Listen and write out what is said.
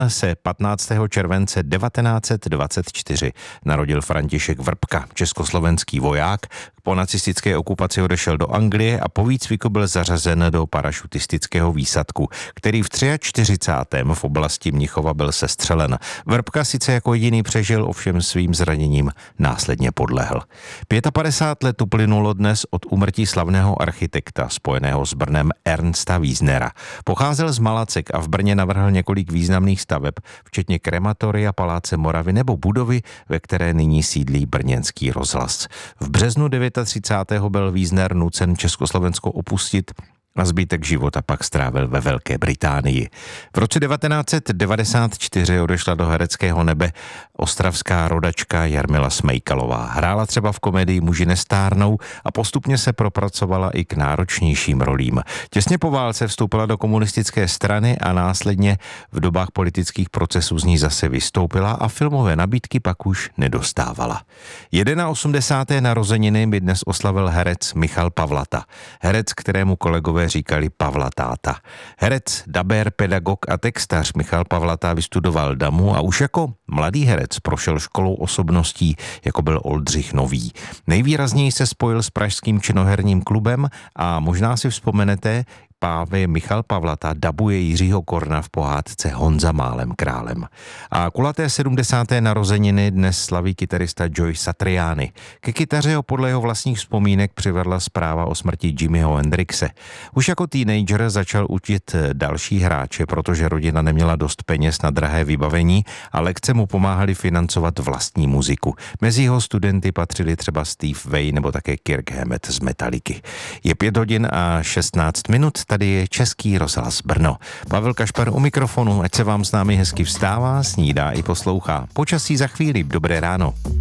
se 15. července 1924 narodil František Vrbka, československý voják. Po nacistické okupaci odešel do Anglie a po výcviku byl zařazen do parašutistického výsadku, který v 43. v oblasti Mnichova byl sestřelen. Vrbka sice jako jediný přežil, ovšem svým zraněním následně podlehl. 55 let uplynulo dnes od úmrtí slavného architekta spojeného s Brnem Ernsta Wiesnera. Pocházel z Malacek a v Brně navrhl několik významných staveb, včetně krematoria, paláce Moravy nebo budovy, ve které nyní sídlí brněnský rozhlas. V březnu 39. byl Wiesner nucen Československo opustit a zbytek života pak strávil ve Velké Británii. V roce 1994 odešla do hereckého nebe ostravská rodačka Jarmila Smejkalová. Hrála třeba v komedii Muži nestárnou a postupně se propracovala i k náročnějším rolím. Těsně po válce vstoupila do komunistické strany a následně v dobách politických procesů z ní zase vystoupila a filmové nabídky pak už nedostávala. 81. narozeniny by dnes oslavil herec Michal Pavlata. Herec, kterému kolegové říkali Pavla táta. Herec, dabér, pedagog a textař Michal Pavlata vystudoval DAMU a už jako mladý herec prošel školou osobností, jako byl Oldřich Nový. Nejvýrazněji se spojil s pražským činoherním klubem a možná si vzpomenete, právě Michal Pavlata dabuje Jiřího Korna v pohádce Honza málem králem. A kulaté 70. narozeniny dnes slaví kytarista Joe Satriani. Ke kytaře ho podle jeho vlastních vzpomínek přivedla zpráva o smrti Jimiho Hendrixe. Už jako teenager začal učit další hráče, protože rodina neměla dost peněz na drahé vybavení a lekce mu pomáhali financovat vlastní muziku. Mezi jeho studenty patřili třeba Steve Vai nebo také Kirk Hammett z Metalliky. Je 5 hodin a 16 minut. Tady je Český rozhlas Brno. Pavel Kašpar u mikrofonu, ať se vám s námi hezky vstává, snídá i poslouchá. Počasí za chvíli, dobré ráno.